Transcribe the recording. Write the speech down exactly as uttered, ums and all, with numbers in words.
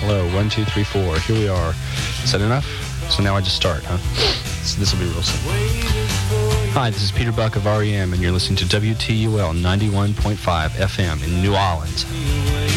hello, one, two, three, four. Here we are. Is that enough? So now I just start, huh? So this will be real simple. Hi, this is Peter Buck of R E M, and you're listening to W T U L ninety-one point five F M in New Orleans.